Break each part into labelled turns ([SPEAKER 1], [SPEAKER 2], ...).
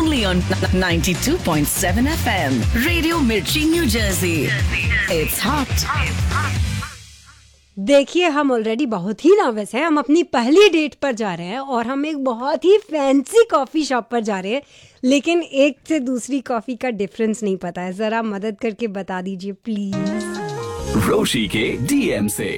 [SPEAKER 1] only on 92.7 FM. Radio Mirchi, New Jersey. It's hot.
[SPEAKER 2] देखिए, हम already बहुत ही nervous हैं। हम अपनी पहली डेट पर जा रहे हैं और हम एक बहुत ही फैंसी कॉफ़ी शॉप पर जा रहे हैं, लेकिन एक से दूसरी कॉफ़ी का डिफरेंस नहीं पता है। ज़रा मदद करके बता दीजिए प्लीज़।
[SPEAKER 3] रोशी के डीएम से।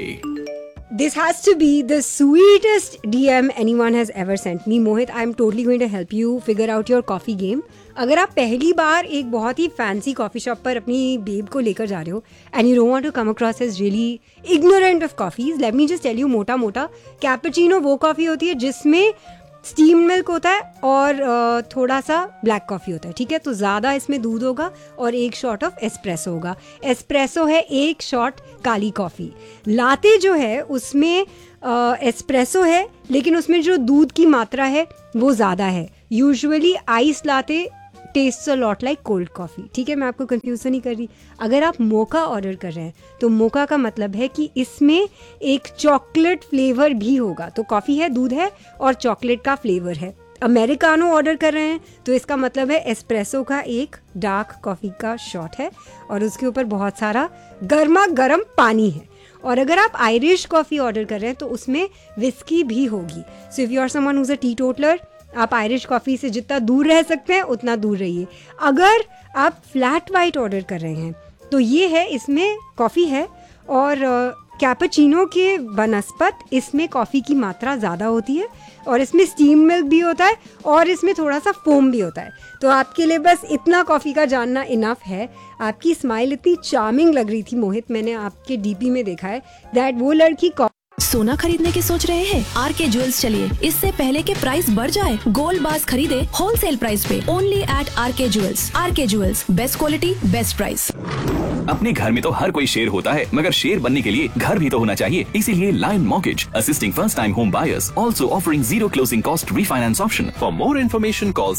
[SPEAKER 2] This has to be the sweetest DM anyone has ever sent me. Mohit, I'm totally going to help you figure out your coffee game. अगर आप पहली बार एक बहुत ही फैंसी कॉफ़ी शॉप पर अपनी बेब को लेकर जा रहे हो and you don't want to come across as really ignorant of coffees, let me just tell you, मोटा मोटा कैपुचिनो वो कॉफ़ी होती है जिसमें स्टीम मिल्क होता है और थोड़ा सा ब्लैक कॉफ़ी होता है, ठीक है। तो ज़्यादा इसमें दूध होगा और एक शॉट ऑफ एस्प्रेसो होगा। एस्प्रेसो है एक शॉट काली कॉफ़ी। लाते जो है उसमें एस्प्रेसो है, लेकिन उसमें जो दूध की मात्रा है वो ज़्यादा है। Usually ice latte test a lot like cold coffee, ठीक है। मैं आपको कंफ्यूज नहीं कर रही। अगर आप मोका ऑर्डर कर रहे हैं तो मोका का मतलब है कि इसमें एक चॉकलेट फ्लेवर भी होगा। तो कॉफ़ी है, दूध है और चॉकलेट का फ्लेवर है। अमेरिकानो ऑर्डर कर रहे हैं तो इसका मतलब है एस्प्रेसो का एक डार्क कॉफ़ी का शॉट है और उसके ऊपर बहुत सारा गर्मा गर्म पानी है। और अगर आप आयरिश कॉफ़ी ऑर्डर कर रहे हैं तो उसमें विस्की भी होगी। So if you are someone who is a टीटोटलर, आप आयरिश कॉफ़ी से जितना दूर रह सकते हैं उतना दूर रहिए। अगर आप फ्लैट वाइट ऑर्डर कर रहे हैं तो ये है, इसमें कॉफ़ी है और कैपुचिनो के बनस्पत इसमें कॉफ़ी की मात्रा ज़्यादा होती है और इसमें स्टीम मिल्क भी होता है और इसमें थोड़ा सा फोम भी होता है। तो आपके लिए बस इतना कॉफ़ी का जानना इनफ है। आपकी स्माइल इतनी चार्मिंग लग रही थी मोहित, मैंने आपके डीपी में देखा है दैट वो लड़की
[SPEAKER 4] सोना खरीदने की सोच रहे हैं? आरके ज्वेल्स चलिए, इससे पहले के प्राइस बढ़ जाए। गोल्ड बार्स खरीदे होलसेल प्राइस पे only eight R K jewels. R K jewels, best quality best price.
[SPEAKER 3] अपने घर में तो हर कोई शेर होता है, मगर शेर बनने के लिए घर भी तो होना चाहिए। इसीलिए lion mortgage assisting first time home buyers, also offering zero closing cost refinance option. For more information call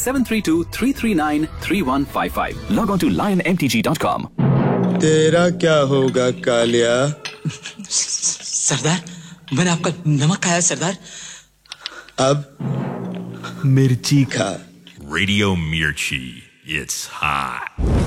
[SPEAKER 3] 732-339-3155। Log on to lionmtg.com।
[SPEAKER 5] तेरा क्या होगा कालिया?
[SPEAKER 6] सरदार, मैंने आपका नमक खाया सरदार।
[SPEAKER 5] अब मिर्ची खा।
[SPEAKER 7] Radio Mirchi, it's hot.